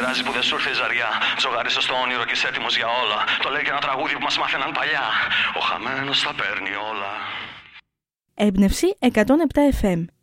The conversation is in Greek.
πειράζει που δεν σου ήρθε η ζαριά. Ζωγάρισες στο όνειρο και είσαι έτοιμος για όλα. Το λέει και ένα τραγούδι που μας μάθαιναν παλιά. Ο χαμένος τα παίρνει όλα. Έμπνευση 107 FM.